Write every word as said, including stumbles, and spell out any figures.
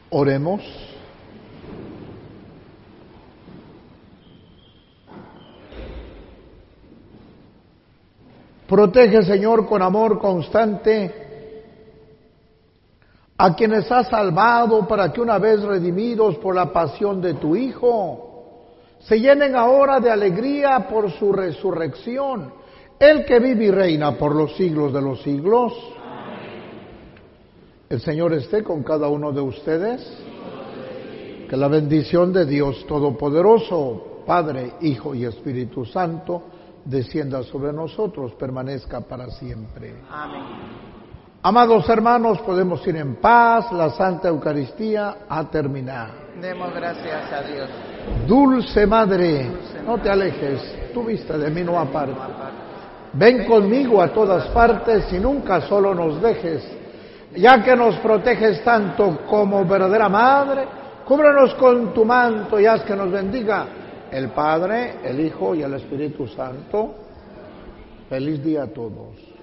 Oremos. Protege, Señor, con amor constante a quienes has salvado, para que una vez redimidos por la pasión de tu Hijo, se llenen ahora de alegría por su resurrección, el que vive y reina por los siglos de los siglos. El Señor esté con cada uno de ustedes. Que la bendición de Dios Todopoderoso, Padre, Hijo y Espíritu Santo, descienda sobre nosotros, permanezca para siempre. Amén. Amados hermanos, podemos ir en paz. La Santa Eucaristía ha terminado. Demos gracias a Dios. Dulce Madre, no te alejes, tu vista de mí no aparte. Ven conmigo a todas partes y nunca solo nos dejes. Ya que nos proteges tanto como verdadera Madre, cúbrenos con tu manto y haz que nos bendiga el Padre, el Hijo y el Espíritu Santo. Feliz día a todos.